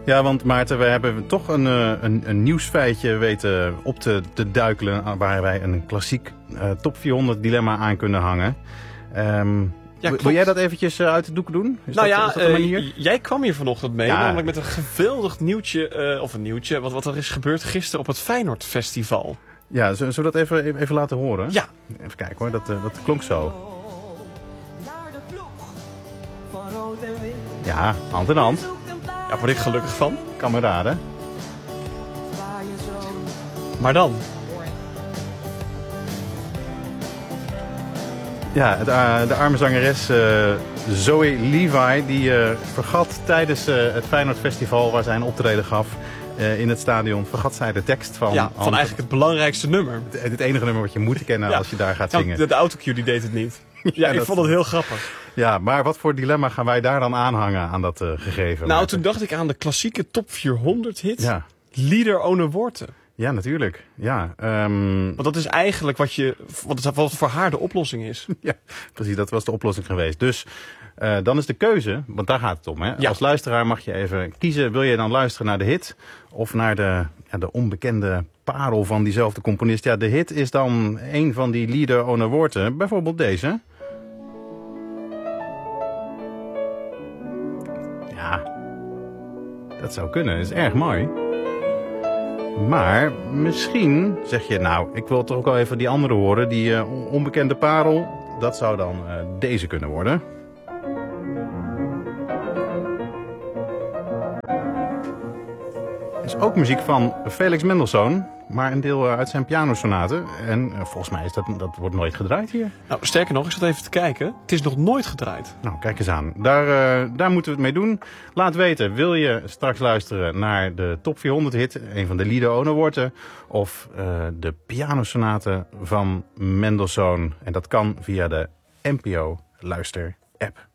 Ja, want Maarten, we hebben toch een nieuwsfeitje weten op te duikelen waar wij een klassiek top 400 dilemma aan kunnen hangen. Wil jij dat eventjes uit de doeken doen? Is dat een manier? Jij kwam hier vanochtend mee, namelijk met een geweldig nieuwtje, wat er is gebeurd gisteren op het Feyenoord Festival. Ja, zullen we dat even laten horen? Ja. Even kijken hoor, dat klonk zo. Ja, hand in hand. Ja, word ik gelukkig van. Kameraden. Maar dan? Ja, de arme zangeres Zoe Levi, die vergat tijdens het Feyenoord Festival, waar zij een optreden gaf in het stadion, vergat zij de tekst van... Ja, van eigenlijk het belangrijkste nummer. Het enige nummer wat je moet kennen als je daar gaat zingen. De autocue die deed het niet. Ja, ik vond het heel grappig. Ja, maar wat voor dilemma gaan wij daar dan aanhangen aan dat gegeven? Nou, toen dacht ik aan de klassieke top 400 hit. Ja. Lieder ohne Worte. Ja, natuurlijk. Ja, want dat is eigenlijk wat voor haar de oplossing is. Ja, precies. Dat was de oplossing geweest. Dus dan is de keuze, want daar gaat het om. Hè? Ja. Als luisteraar mag je even kiezen. Wil je dan luisteren naar de hit of naar de onbekende parel van diezelfde componist? Ja, de hit is dan een van die Lieder ohne Worte. Bijvoorbeeld deze. Ja, dat zou kunnen. Dat is erg mooi. Maar misschien zeg je, nou, ik wil toch ook wel even die andere horen. Die onbekende parel, dat zou dan deze kunnen worden. Is ook muziek van Felix Mendelssohn, maar een deel uit zijn pianosonaten. En volgens mij is dat wordt nooit gedraaid hier. Nou, sterker nog, ik zat even te kijken. Het is nog nooit gedraaid. Nou, kijk eens aan. Daar moeten we het mee doen. Laat weten, wil je straks luisteren naar de top 400 hit, een van de Lieder ohne Worte, of de pianosonaten van Mendelssohn. En dat kan via de NPO Luister app.